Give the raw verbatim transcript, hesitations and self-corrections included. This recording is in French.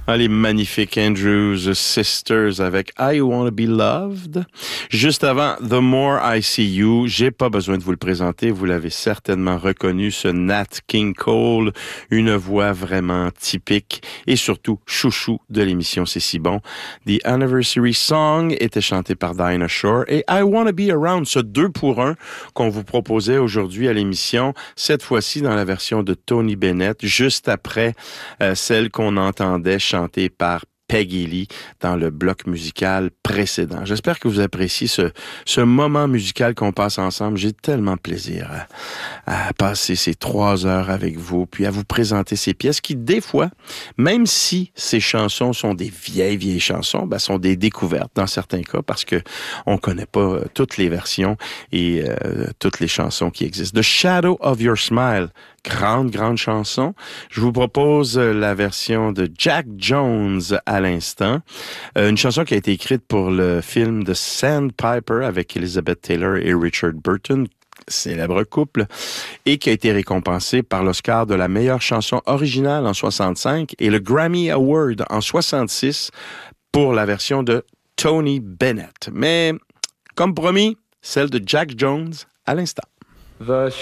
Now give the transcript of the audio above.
Ah, les magnifiques Andrews Sisters avec I Wanna Be Loved. Juste avant The More I See You, j'ai pas besoin de vous le présenter, vous l'avez certainement reconnu, ce Nat King Cole, une voix vraiment typique et surtout chouchou de l'émission C'est si bon. The Anniversary Song était chanté par Dinah Shore et I Wanna Be Around, ce deux pour un qu'on vous proposait aujourd'hui à l'émission, cette fois-ci dans la version de Tony Bennett, juste après euh, celle qu'on entendait chantée par Peggy Lee dans le bloc musical précédent. J'espère que vous appréciez ce, ce moment musical qu'on passe ensemble. J'ai tellement de plaisir à, à passer ces trois heures avec vous, puis à vous présenter ces pièces qui, des fois, même si ces chansons sont des vieilles, vieilles chansons, ben, sont des découvertes dans certains cas parce que on connaît pas euh, toutes les versions et euh, toutes les chansons qui existent. The Shadow of Your Smile, grande, grande chanson. Je vous propose la version de Jack Jones à l'instant. Euh, une chanson qui a été écrite pour le film The Sandpiper avec Elizabeth Taylor et Richard Burton, célèbre couple, et qui a été récompensée par l'Oscar de la meilleure chanson originale en soixante-cinq et le Grammy Award en soixante-six pour la version de Tony Bennett. Mais, comme promis, celle de Jack Jones à l'instant. The